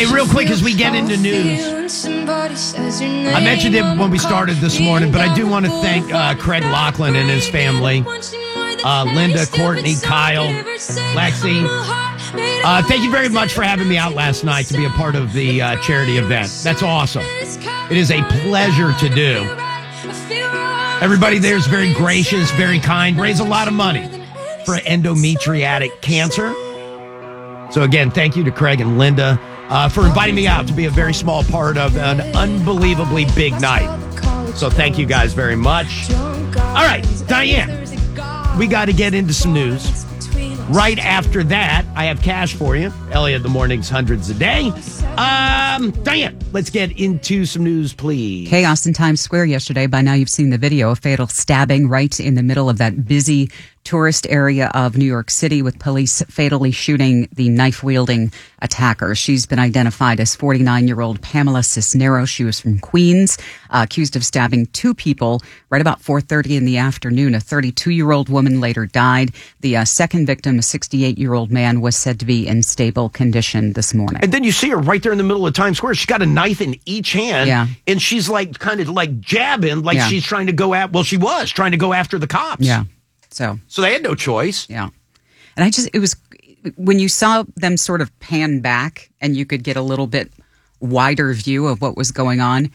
Hey, real quick as we get into news, I mentioned it when we started this morning, but I do want to thank Craig Laughlin and his family, Linda, Courtney, Kyle, Lexi. Thank you very much for having me out last night to be a part of the charity event. That's awesome. It is a pleasure to do. Everybody there is very gracious, very kind, raise a lot of money for endometriatic cancer. So again, thank you to Craig and Linda for inviting me out to be a very small part of an unbelievably big night. So thank you guys very much. All right, Diane, we got to get into some news. Right after that, I have cash for you. Elliot, the morning's hundreds a day. Diane, let's get into some news, please. Chaos in Times Square yesterday. By now you've seen the video. A fatal stabbing right in the middle of that busy tourist area of New York City, with police fatally shooting the knife-wielding attacker. She's been identified as 49-year-old Pamela Cisneros. She was from Queens, accused of stabbing two people right about 4:30 in the afternoon. A 32-year-old woman later died. The second victim, a 68-year-old man, was said to be in stable condition this morning. And then you see her right there in the middle of Times Square. She's got a knife in each hand, yeah, and she's like kind of like jabbing, like she's trying to go at. Well, she was trying to go after the cops. Yeah. So they had no choice. Yeah. And it was when you saw them sort of pan back and you could get a little bit wider view of what was going on.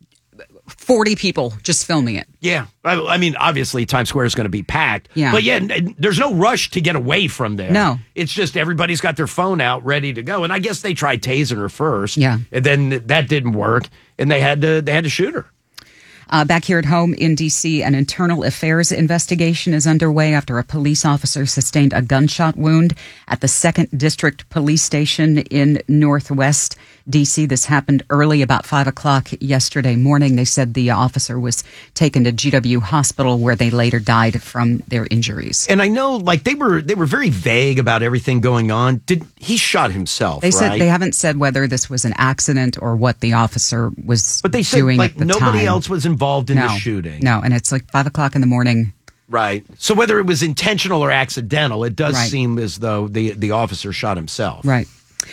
40 people just filming it. Yeah. I mean, obviously Times Square is going to be packed. Yeah. But there's no rush to get away from there. No. It's just everybody's got their phone out ready to go. And I guess they tried tasing her first. Yeah. And then that didn't work. And they had to shoot her. Back here at home in D.C., an internal affairs investigation is underway after a police officer sustained a gunshot wound at the 2nd District Police Station in Northwest D.C. This happened early, about 5 o'clock yesterday morning. They said the officer was taken to GW Hospital, where they later died from their injuries. And I know, like, they were very vague about everything going on. He shot himself? They said they haven't said whether this was an accident or what the officer was But they said, doing like, at the nobody time. else was involved in the shooting. No, and it's like 5 o'clock in the morning. Right. So whether it was intentional or accidental, it does Right. seem as though the officer shot himself. Right.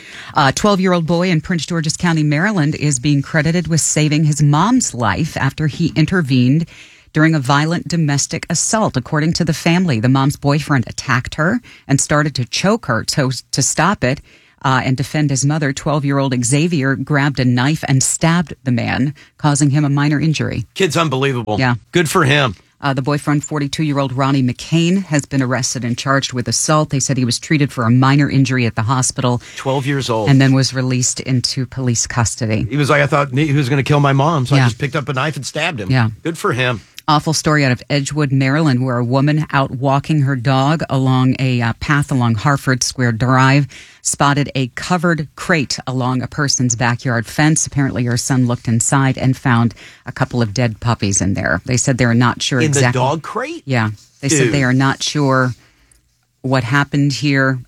A 12-year-old boy in Prince George's County, Maryland, is being credited with saving his mom's life after he intervened during a violent domestic assault. According to the family, the mom's boyfriend attacked her and started to choke her. So to stop it and defend his mother, 12-year-old Xavier grabbed a knife and stabbed the man, causing him a minor injury. Kid's unbelievable. Yeah. Good for him. The boyfriend, 42-year-old Ronnie McCain, has been arrested and charged with assault. They said he was treated for a minor injury at the hospital. 12 years old. And then was released into police custody. He was like, I thought he was going to kill my mom, so I Yeah. just picked up a knife and stabbed him. Yeah. Good for him. Awful story out of Edgewood, Maryland, where a woman out walking her dog along a path along Harford Square Drive spotted a covered crate along a person's backyard fence. Apparently her son looked inside and found a couple of dead puppies in there. They said they're not sure In exactly. the dog crate? Yeah. They said they are not sure what happened here.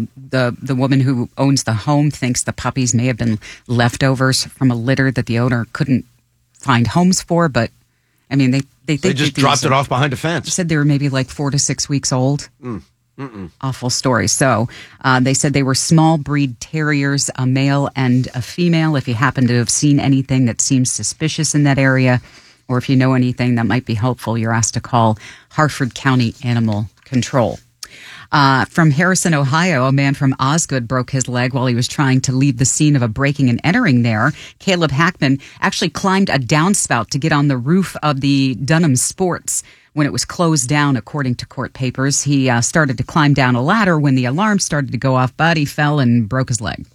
The woman who owns the home thinks the puppies may have been leftovers from a litter that the owner couldn't find homes for, but I mean, they just dropped it off behind a fence. Said they were maybe like 4 to 6 weeks old. Awful story. So they said they were small breed terriers, a male and a female. If you happen to have seen anything that seems suspicious in that area, or if you know anything that might be helpful, you're asked to call Harford County Animal Control. From Harrison, Ohio, a man from Osgood broke his leg while he was trying to leave the scene of a breaking and entering there. Caleb Hackman actually climbed a downspout to get on the roof of the Dunham Sports when it was closed down, according to court papers. He started to climb down a ladder when the alarm started to go off, but he fell and broke his leg.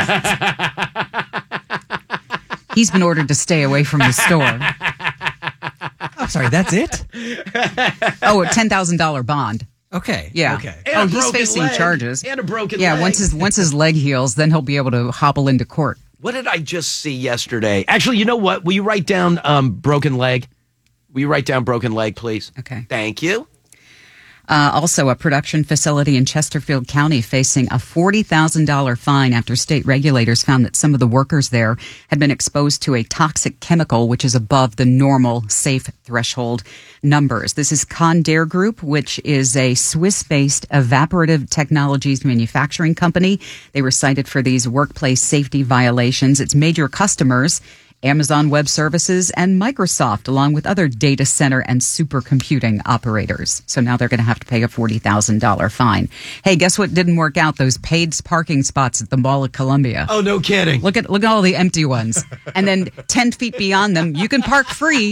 He's been ordered to stay away from the store. I'm sorry, that's it? Oh, a $10,000 bond. Okay. Yeah. Okay. And a he's broken facing leg. charges. And a broken Yeah, leg. once his leg heals, then he'll be able to hobble into court. What did I just see yesterday? Actually, you know what? Will you write down broken leg? Will you write down broken leg, please? Okay. Thank you. Also, a production facility in Chesterfield County facing a $40,000 fine after state regulators found that some of the workers there had been exposed to a toxic chemical, which is above the normal safe threshold numbers. This is Condair Group, which is a Swiss-based evaporative technologies manufacturing company. They were cited for these workplace safety violations. Its major customers, Amazon Web Services and Microsoft, along with other data center and supercomputing operators. So now they're going to have to pay a $40,000 fine. Hey, guess what didn't work out? Those paid parking spots at the Mall of Columbia. Oh, no kidding. Look at all the empty ones. And then 10 feet beyond them, you can park free.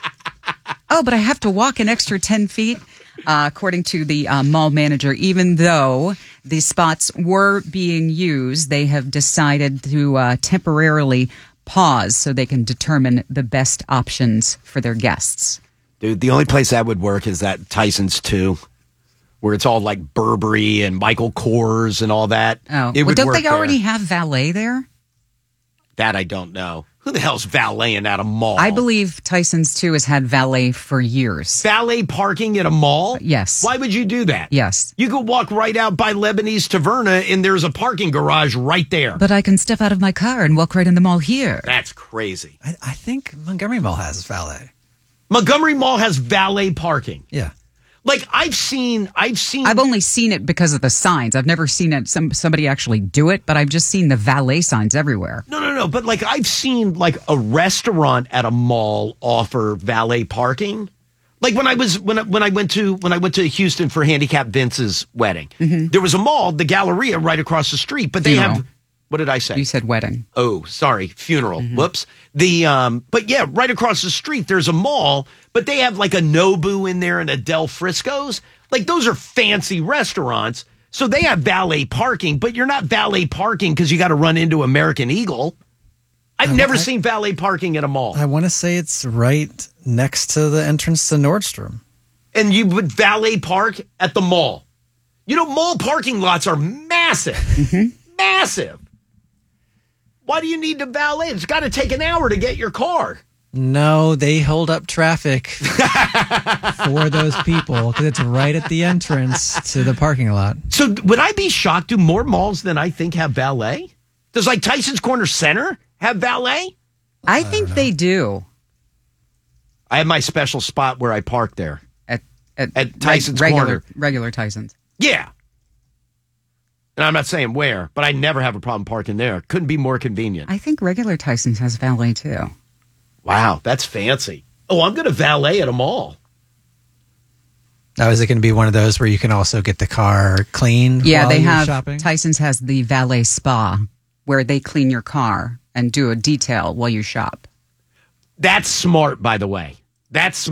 Oh, but I have to walk an extra 10 feet. According to the mall manager, even though the spots were being used, they have decided to temporarily pause so they can determine the best options for their guests. Dude, the only place that would work is that Tyson's 2, where it's all like Burberry and Michael Kors and all that. Oh, it would don't work they already there. have valet there? That I don't know. Who the hell's valeting at a mall? I believe Tyson's 2 has had valet for years. Valet parking at a mall? Yes. Why would you do that? Yes. You could walk right out by Lebanese Taverna and there's a parking garage right there. But I can step out of my car and walk right in the mall here. That's crazy. I think Montgomery Mall has valet. Montgomery Mall has valet parking. Yeah. Like I've only seen it because of the signs. I've never seen it somebody actually do it, but I've just seen the valet signs everywhere. No. But like I've seen like a restaurant at a mall offer valet parking. Like when I went to Houston for Handicapped Vince's wedding, there was a mall, the Galleria, right across the street. But they have. What did I say? You said wedding. Oh, sorry, funeral. Whoops. But yeah, right across the street, there's a mall, but they have like a Nobu in there and a Del Frisco's. Like those are fancy restaurants. So they have valet parking, but you're not valet parking because you got to run into American Eagle. I've never seen valet parking at a mall. I want to say it's right next to the entrance to Nordstrom. And you would valet park at the mall. You know, mall parking lots are massive. Massive. Why do you need to valet? It's got to take an hour to get your car. No, they hold up traffic for those people because it's right at the entrance to the parking lot. So would I be shocked? Do more malls than I think have valet? Does like Tyson's Corner Center have valet? I think they do. I have my special spot where I park there. At Tyson's Corner. Regular Tyson's. Yeah. And I'm not saying where, but I never have a problem parking there. Couldn't be more convenient. I think regular Tyson's has valet too. Wow, that's fancy. Oh, I'm going to valet at a mall. Now, is it going to be one of those where you can also get the car cleaned? Yeah, while they you're have. shopping? Tyson's has the valet spa where they clean your car and do a detail while you shop. That's smart, by the way. That's